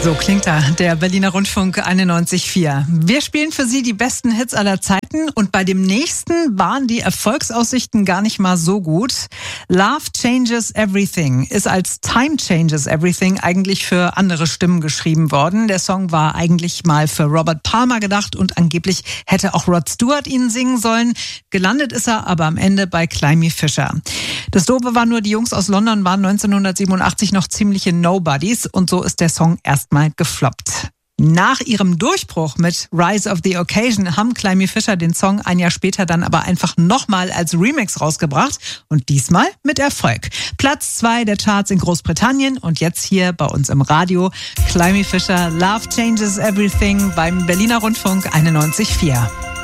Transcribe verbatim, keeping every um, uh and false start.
So klingt er, der Berliner Rundfunk einundneunzig Komma vier. Wir spielen für Sie die besten Hits aller Zeiten und bei dem nächsten waren die Erfolgsaussichten gar nicht mal so gut. Love Changes Everything ist als Time Changes Everything eigentlich für andere Stimmen geschrieben worden. Der Song war eigentlich mal für Robert Palmer gedacht und angeblich hätte auch Rod Stewart ihn singen sollen. Gelandet ist er aber am Ende bei Climie Fisher. Das Doofe war nur, die Jungs aus London waren neunzehnhundertsiebenundachtzig noch ziemliche Nobodies und so ist der Song erstmal gefloppt. Nach ihrem Durchbruch mit Rise of the Occasion haben Climie Fisher den Song ein Jahr später dann aber einfach nochmal als Remix rausgebracht und diesmal mit Erfolg. Platz zwei der Charts in Großbritannien und jetzt hier bei uns im Radio Climie Fisher, Love Changes Everything beim Berliner Rundfunk einundneunzig Komma vier.